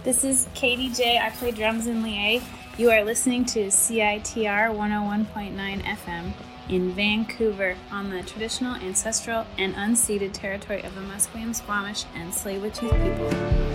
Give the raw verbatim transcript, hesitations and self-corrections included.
This is Katie J. I play drums in Lié. You are listening to C I T R one oh one point nine F M in Vancouver on the traditional, ancestral, and unceded territory of the Musqueam, Squamish, and Tsleil-Waututh people.